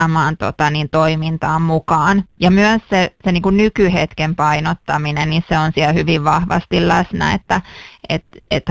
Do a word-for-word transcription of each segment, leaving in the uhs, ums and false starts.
samaan tota, niin, toimintaan mukaan. Ja myös se, se niin kuin nykyhetken painottaminen, niin se on siellä hyvin vahvasti läsnä, että et, et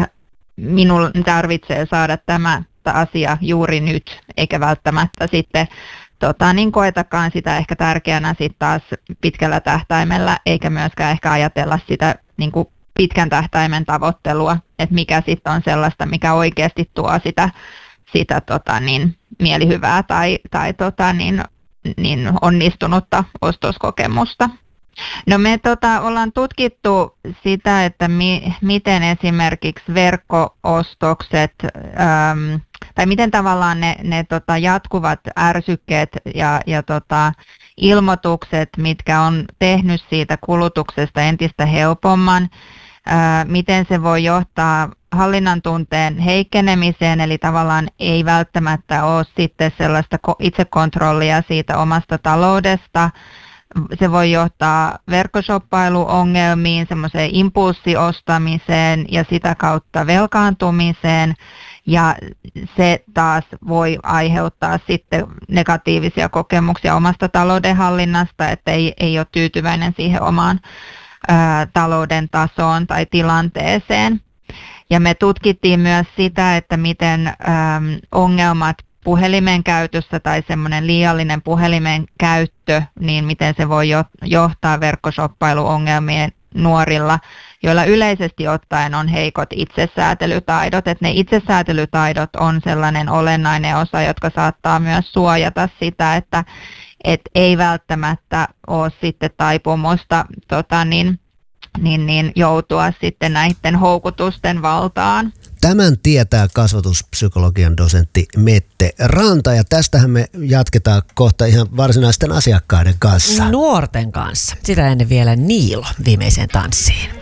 minun tarvitsee saada tämä asia juuri nyt, eikä välttämättä sitten tota, niin koetakaan sitä ehkä tärkeänä sitten taas pitkällä tähtäimellä, eikä myöskään ehkä ajatella sitä niin kuin pitkän tähtäimen tavoittelua, että mikä sitten on sellaista, mikä oikeasti tuo sitä, sitä tota, niin, mielihyvää tai, tai tota, niin, niin onnistunutta ostoskokemusta. No me tota, ollaan tutkittu sitä, että mi, miten esimerkiksi verkko-ostokset äm, tai miten tavallaan ne, ne tota, jatkuvat ärsykkeet ja, ja tota, ilmoitukset, mitkä on tehnyt siitä kulutuksesta entistä helpomman, ää, miten se voi johtaa hallinnan tunteen heikkenemiseen, eli tavallaan ei välttämättä ole sitten sellaista itsekontrollia siitä omasta taloudesta. Se voi johtaa verkkoshoppailuongelmiin, semmoiseen impulssiostamiseen ja sitä kautta velkaantumiseen. Ja se taas voi aiheuttaa sitten negatiivisia kokemuksia omasta taloudenhallinnasta, että ei, ei ole tyytyväinen siihen omaan ää, talouden tasoon tai tilanteeseen. Ja me tutkittiin myös sitä, että miten äm, ongelmat puhelimen käytössä tai semmoinen liiallinen puhelimen käyttö, niin miten se voi johtaa verkkoshoppailuongelmien nuorilla, joilla yleisesti ottaen on heikot itsesäätelytaidot. Että ne itsesäätelytaidot on sellainen olennainen osa, jotka saattaa myös suojata sitä, että et ei välttämättä ole sitten taipumusta tota niin, niin, niin joutua sitten näiden houkutusten valtaan. Tämän tietää kasvatuspsykologian dosentti Mette Ranta, ja tästähän me jatketaan kohta ihan varsinaisten asiakkaiden kanssa. Nuorten kanssa. Sitä ennen vielä Niilo viimeiseen tanssiin.